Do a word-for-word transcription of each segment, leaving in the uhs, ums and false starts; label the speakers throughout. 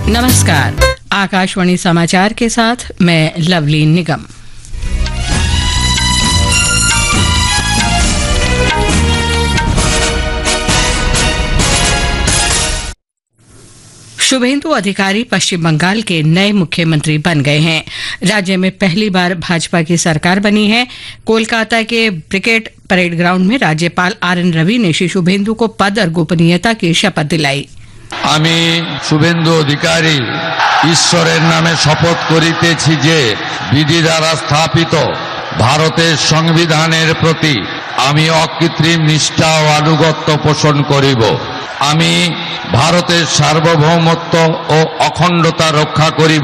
Speaker 1: नमस्कार, आकाशवाणी समाचार के साथ मैं लवली निगम। शुभेंदु अधिकारी पश्चिम बंगाल के नए मुख्यमंत्री बन गए हैं। राज्य में पहली बार भाजपा की सरकार बनी है। कोलकाता के ब्रिगेड परेड ग्राउंड में राज्यपाल आर एन रवि ने श्री शुभेंदु को पद और गोपनीयता की शपथ दिलाई।
Speaker 2: আমি শুভেন্দু অধিকারী ঈশ্বরের নামে শপথ করিতেছি যে বিধি দ্বারা স্থাপিত ভারতের সংবিধানের প্রতি আমি অকৃত্রিম নিষ্ঠা ও আনুগত্য পোষণ করিব। আমি ভারতের সার্বভৌমত্ব ও অখণ্ডতা রক্ষা করিব।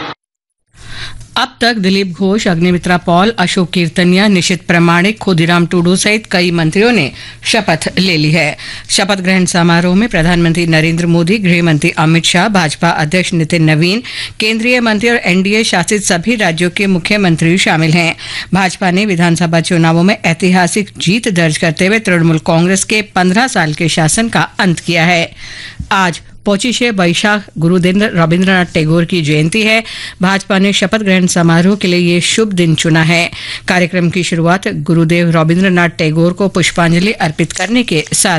Speaker 1: अब तक दिलीप घोष, अग्निमित्रा पॉल, अशोक कीर्तनिया, निशित प्रामाणिक, खुदीराम टूडू सहित कई मंत्रियों ने शपथ ले ली है। शपथ ग्रहण समारोह में प्रधानमंत्री नरेंद्र मोदी, गृह मंत्री अमित शाह, भाजपा अध्यक्ष नितिन नवीन, केंद्रीय मंत्री और एनडीए शासित सभी राज्यों के मुख्यमंत्री शामिल हैं। भाजपा ने विधानसभा चुनावों में ऐतिहासिक जीत दर्ज करते हुए तृणमूल कांग्रेस के पंद्रह साल के शासन का अंत किया है। आज पौचिशे बैशाख गुरुदेव रविंद्रनाथ टैगोर की जयंती है। भाजपा ने शपथ ग्रहण समारोह के लिए ये शुभ दिन चुना है। कार्यक्रम की शुरुआत गुरुदेव रविंद्रनाथ टैगोर को पुष्पांजलि अर्पित करने के साथ